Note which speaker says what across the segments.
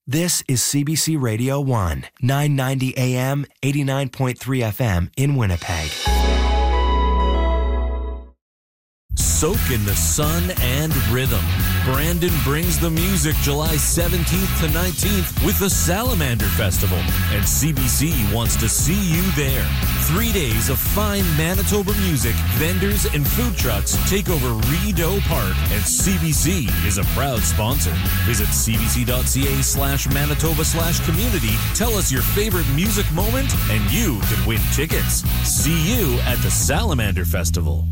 Speaker 1: This is CBC Radio 1, 990 AM, 89.3 FM in Winnipeg.
Speaker 2: Soak in the sun and rhythm. Brandon brings the music July 17th to 19th with the Salamander Festival, and CBC wants to see you there. 3 days of fine Manitoba music, vendors, and food trucks take over Rideau Park, and CBC is a proud sponsor. Visit cbc.ca/Manitoba/community. Tell us your favorite music moment, and you can win tickets. See you at the Salamander Festival.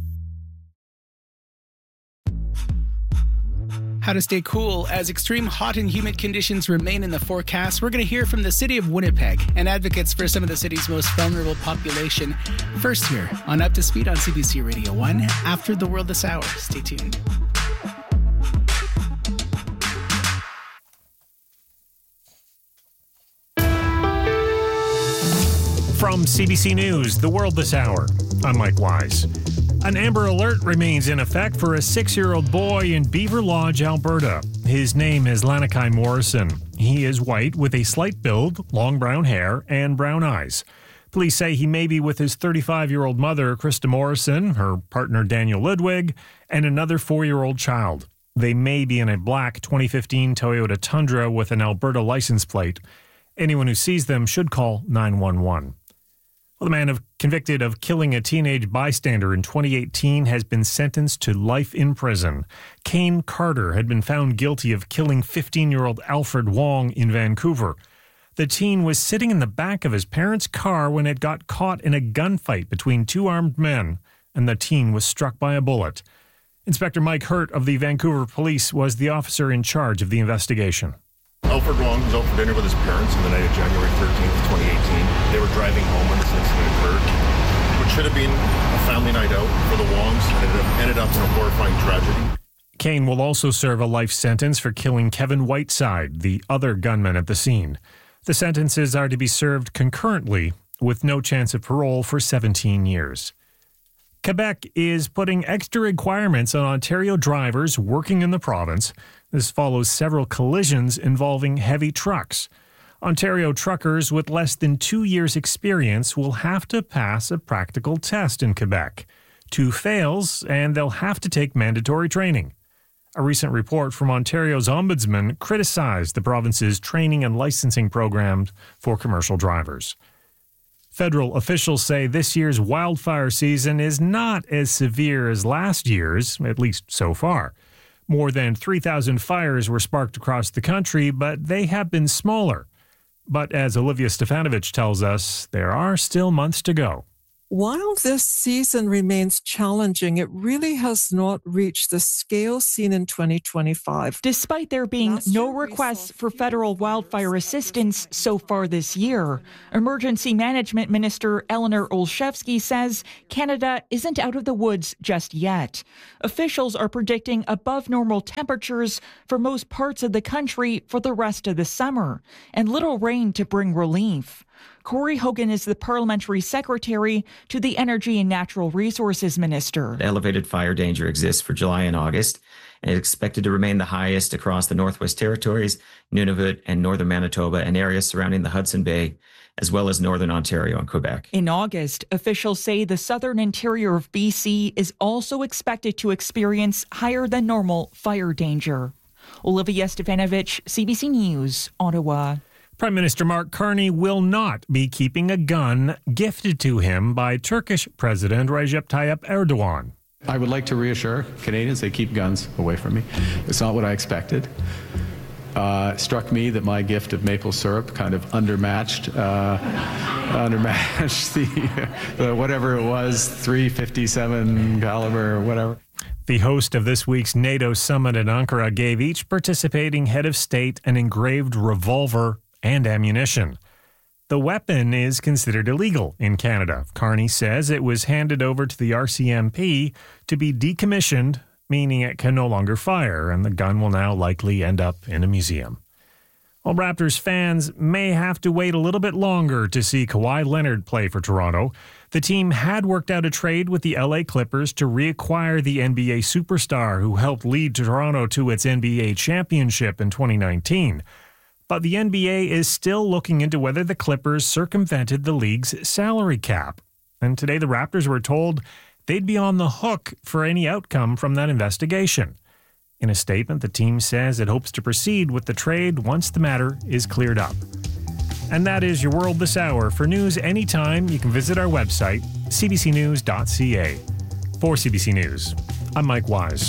Speaker 3: How to stay cool as extreme hot and humid conditions remain in the forecast. We're going to hear from the city of Winnipeg and advocates for some of the city's most vulnerable population. First here on Up to Speed on CBC Radio 1 after the world this hour. Stay tuned.
Speaker 4: From CBC News, The World This Hour, I'm Mike Wise. An Amber Alert remains in effect for a 6-year-old boy in Beaver Lodge, Alberta. His name is Lanakai Morrison. He is white with a slight build, long brown hair, and brown eyes. Police say he may be with his 35-year-old mother, Krista Morrison, her partner Daniel Ludwig, and another 4-year-old child. They may be in a black 2015 Toyota Tundra with an Alberta license plate. Anyone who sees them should call 911. Well, the man convicted of killing a teenage bystander in 2018 has been sentenced to life in prison. Kane Carter had been found guilty of killing 15-year-old Alfred Wong in Vancouver. The teen was sitting in the back of his parents' car when it got caught in a gunfight between two armed men, and the teen was struck by a bullet. Inspector Mike Hurt of the Vancouver Police was the officer in charge of the investigation.
Speaker 5: Alfred Wong was out for dinner with his parents on the night of January 13th, 2018. They were driving home when this incident occurred, which should have been a family night out for the Wongs, and it ended up in a horrifying tragedy.
Speaker 4: Kane will also serve a life sentence for killing Kevin Whiteside, the other gunman at the scene. The sentences are to be served concurrently, with no chance of parole for 17 years. Quebec is putting extra requirements on Ontario drivers working in the province. This follows several collisions involving heavy trucks. Ontario truckers with less than 2 years' experience will have to pass a practical test in Quebec. 2 fails, and they'll have to take mandatory training. A recent report from Ontario's Ombudsman criticized the province's training and licensing programs for commercial drivers. Federal officials say this year's wildfire season is not as severe as last year's, at least so far. More than 3,000 fires were sparked across the country, but they have been smaller. But as Olivia Stefanovich tells us, there are still months to go.
Speaker 6: While this season remains challenging, it really has not reached the scale seen in 2025.
Speaker 7: Despite there being no requests for federal wildfire assistance so far this year, Emergency Management Minister Eleanor Olszewski says Canada isn't out of the woods just yet. Officials are predicting above normal temperatures for most parts of the country for the rest of the summer, and little rain to bring relief. Corey Hogan is the parliamentary secretary to the Energy and Natural Resources Minister.
Speaker 8: Elevated fire danger exists for July and August, and it's expected to remain the highest across the Northwest Territories, Nunavut, and northern Manitoba, and areas surrounding the Hudson Bay, as well as northern Ontario and Quebec.
Speaker 7: In August, officials say the southern interior of BC is also expected to experience higher than normal fire danger. Olivia Stefanovich, CBC News, Ottawa.
Speaker 4: Prime Minister Mark Carney will not be keeping a gun gifted to him by Turkish President Recep Tayyip Erdogan.
Speaker 9: I would like to reassure Canadians they keep guns away from me. It's not what I expected. It struck me that my gift of maple syrup kind of undermatched the whatever it was, .357 caliber or whatever.
Speaker 4: The host of this week's NATO summit in Ankara gave each participating head of state an engraved revolver and ammunition. The weapon is considered illegal in Canada. Carney says it was handed over to the RCMP to be decommissioned, meaning it can no longer fire, and the gun will now likely end up in a museum. While Raptors fans may have to wait a little bit longer to see Kawhi Leonard play for Toronto, the team had worked out a trade with the LA Clippers to reacquire the NBA superstar who helped lead Toronto to its NBA championship in 2019. But the NBA is still looking into whether the Clippers circumvented the league's salary cap. And today the Raptors were told they'd be on the hook for any outcome from that investigation. In a statement, the team says it hopes to proceed with the trade once the matter is cleared up. And that is your World This Hour. For news anytime, you can visit our website, cbcnews.ca. For CBC News, I'm Mike Wise.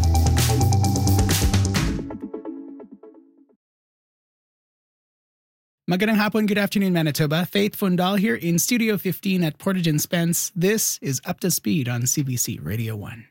Speaker 3: Magandang hapon, good afternoon, Manitoba. Faith Fundal here in Studio 15 at Portage & Spence. This is Up to Speed on CBC Radio 1.